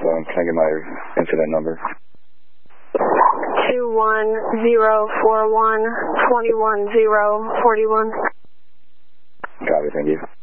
Can I get my incident number? 21041 21041. Copy, thank you.